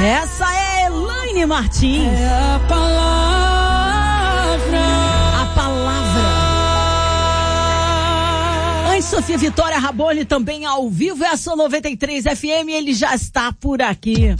Essa é Elaine Martins. É a palavra. A palavra. Antes, Sofia Vitória Raboni também ao vivo. É a sua 93 FM. Ele já está por aqui.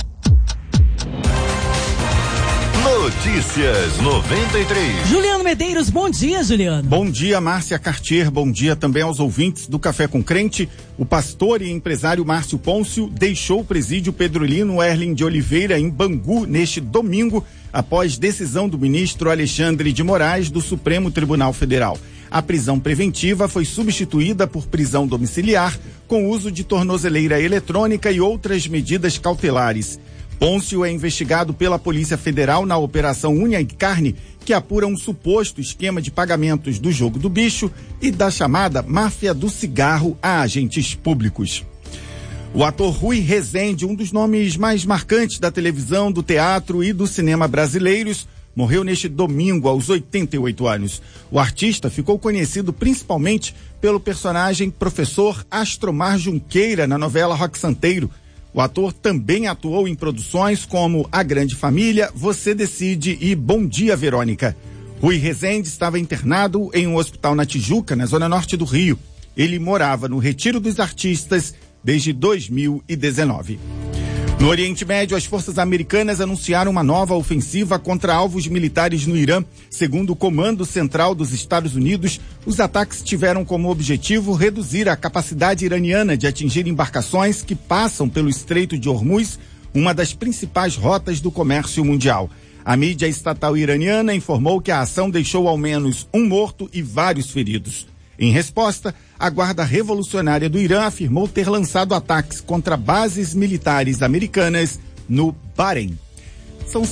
Notícias 93. Juliano Medeiros, bom dia, Juliano. Bom dia, Márcia Cartier, bom dia também aos ouvintes do Café com Crente. O pastor e empresário Márcio Pôncio deixou o presídio Pedrolino Erling de Oliveira em Bangu neste domingo, após decisão do ministro Alexandre de Moraes do Supremo Tribunal Federal. A prisão preventiva foi substituída por prisão domiciliar, com uso de tornozeleira eletrônica e outras medidas cautelares. Pôncio é investigado pela Polícia Federal na Operação Unha e Carne, que apura um suposto esquema de pagamentos do jogo do bicho e da chamada máfia do cigarro a agentes públicos. O ator Rui Rezende, um dos nomes mais marcantes da televisão, do teatro e do cinema brasileiros, morreu neste domingo aos 88 anos. O artista ficou conhecido principalmente pelo personagem Professor Astromar Junqueira na novela Roque Santeiro. O ator também atuou em produções como A Grande Família, Você Decide e Bom Dia, Verônica. Rui Rezende estava internado em um hospital na Tijuca, na zona norte do Rio. Ele morava no Retiro dos Artistas desde 2019. No Oriente Médio, as forças americanas anunciaram uma nova ofensiva contra alvos militares no Irã. Segundo o Comando Central dos Estados Unidos, os ataques tiveram como objetivo reduzir a capacidade iraniana de atingir embarcações que passam pelo Estreito de Hormuz, uma das principais rotas do comércio mundial. A mídia estatal iraniana informou que a ação deixou ao menos um morto e vários feridos. Em resposta, a Guarda Revolucionária do Irã afirmou ter lançado ataques contra bases militares americanas no Bahrein. São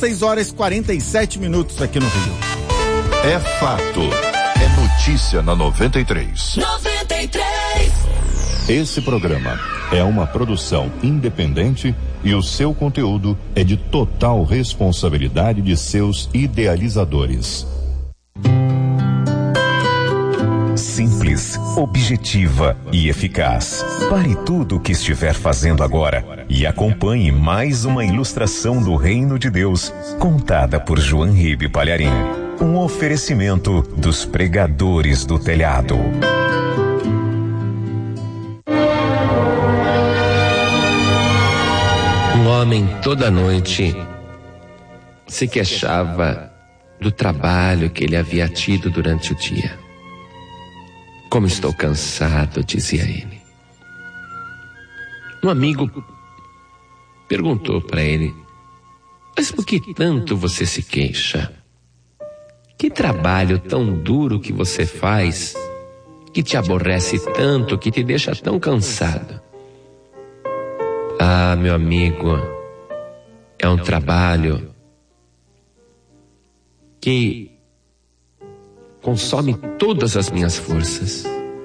6h47 aqui no Rio. É fato. É notícia na 93. 93. Esse programa é uma produção independente e o seu conteúdo é de total responsabilidade de seus idealizadores. Simples, objetiva e eficaz. Pare tudo o que estiver fazendo agora e acompanhe mais uma ilustração do Reino de Deus, contada por João Ribe Palharim. Um oferecimento dos pregadores do telhado. Um homem toda noite se queixava do trabalho que ele havia tido durante o dia. Como estou cansado, dizia ele. Um amigo perguntou para ele: mas por que tanto você se queixa? Que trabalho tão duro que você faz, que te aborrece tanto, que te deixa tão cansado? Ah, meu amigo, é um trabalho que consome todas as minhas forças.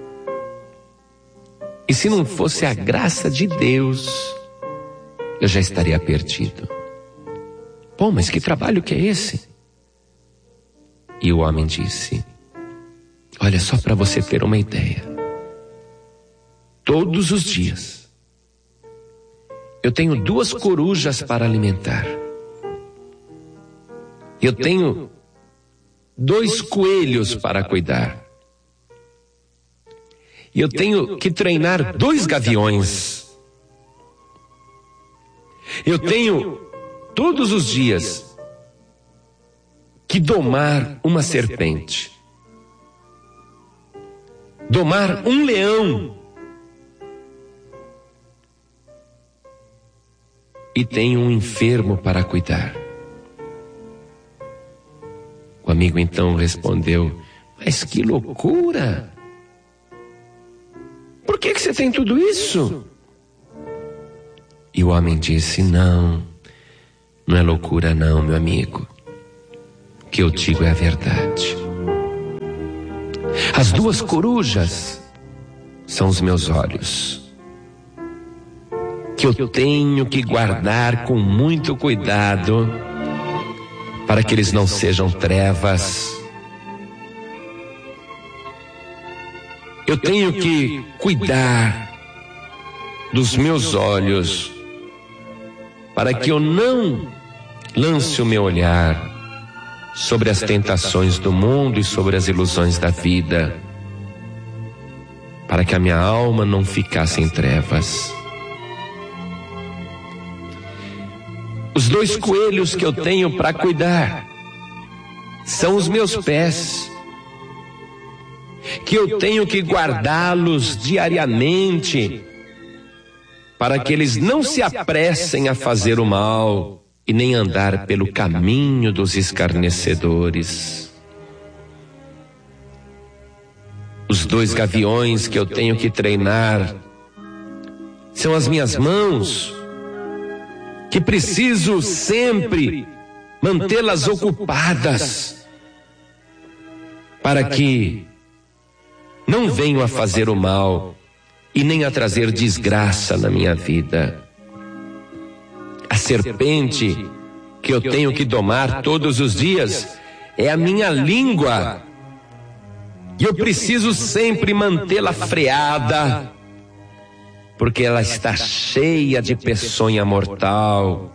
E se não fosse a graça de Deus, eu já estaria perdido. Pô, mas que trabalho que é esse? E o homem disse: olha, só para você ter uma ideia, todos os dias eu tenho 2 corujas para alimentar. Eu tenho 2 coelhos para cuidar. E eu tenho que treinar 2 gaviões. Eu tenho todos os dias que domar uma serpente, domar um leão, e tenho um enfermo para cuidar. O amigo então respondeu: mas que loucura! Por que você tem tudo isso? E o homem disse: não é loucura não, meu amigo. O que eu digo é a verdade. As 2 corujas são os meus olhos, que eu tenho que guardar com muito cuidado, para que eles não sejam trevas. Eu tenho que cuidar dos meus olhos, para que eu não lance o meu olhar sobre as tentações do mundo e sobre as ilusões da vida, para que a minha alma não ficasse em trevas. Os 2 coelhos que eu tenho para cuidar são os meus pés, que eu tenho que guardá-los diariamente, para que eles não se apressem a fazer o mal e nem andar pelo caminho dos escarnecedores. Os 2 gaviões que eu tenho que treinar são as minhas mãos, que preciso sempre mantê-las ocupadas, para que não venham a fazer o mal e nem a trazer desgraça na minha vida. A serpente que eu tenho que domar todos os dias é a minha língua, e eu preciso sempre mantê-la freada, porque ela está cheia de peçonha mortal.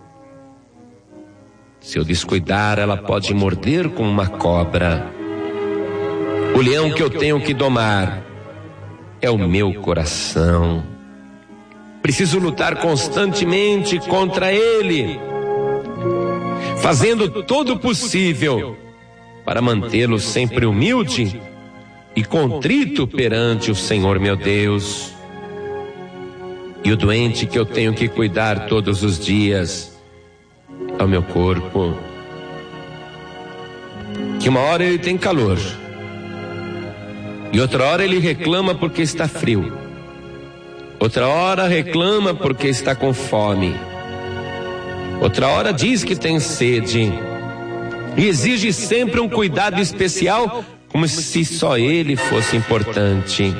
Se eu descuidar, ela pode morder como uma cobra. O leão que eu tenho que domar é o meu coração. Preciso lutar constantemente contra ele, fazendo todo o possível para mantê-lo sempre humilde e contrito perante o Senhor meu Deus. E o doente que eu tenho que cuidar todos os dias é o meu corpo, que uma hora ele tem calor e outra hora ele reclama porque está frio, outra hora reclama porque está com fome, outra hora diz que tem sede e exige sempre um cuidado especial, como se só ele fosse importante.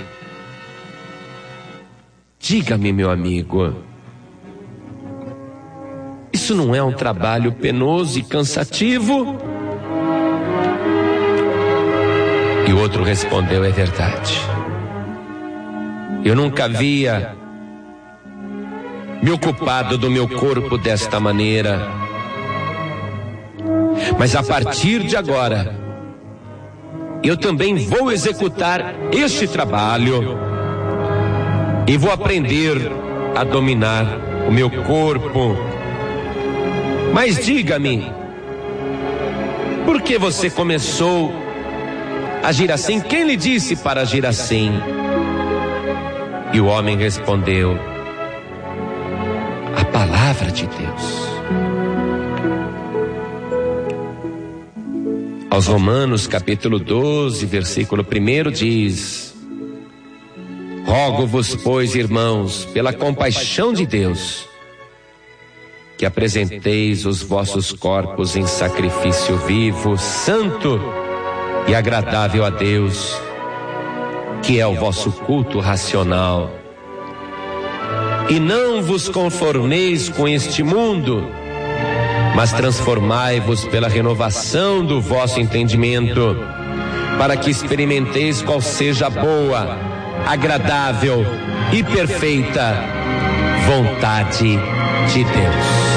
Diga-me, meu amigo, isso não é um trabalho penoso e cansativo? E o outro respondeu: é verdade. Eu nunca havia me ocupado do meu corpo desta maneira, mas a partir de agora eu também vou executar este trabalho e vou aprender a dominar o meu corpo. Mas diga-me, por que você começou a agir assim? Quem lhe disse para agir assim? E o homem respondeu: a palavra de Deus. Aos Romanos capítulo 12, versículo 1 diz: rogo-vos, pois, irmãos, pela compaixão de Deus, que apresenteis os vossos corpos em sacrifício vivo, santo e agradável a Deus, que é o vosso culto racional. E não vos conformeis com este mundo, mas transformai-vos pela renovação do vosso entendimento, para que experimenteis qual seja a boa, agradável e perfeita vontade de Deus.